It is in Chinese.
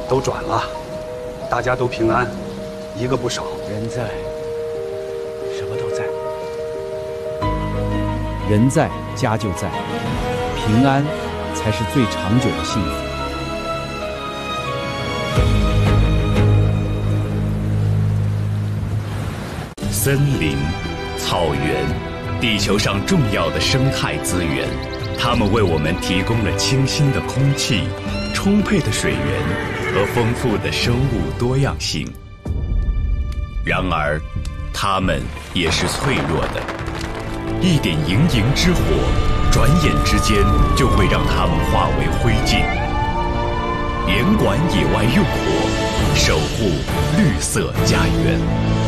都转了，大家都平安，一个不少。 人在，什么都在。 人在家就在，平安才是最长久的幸福。 森林、草原，地球上重要的生态资源，它们为我们提供了清新的空气、充沛的水源和丰富的生物多样性。然而，它们也是脆弱的，一点营营之火，转眼之间就会让它们化为灰烬。严管野外用火，守护绿色家园。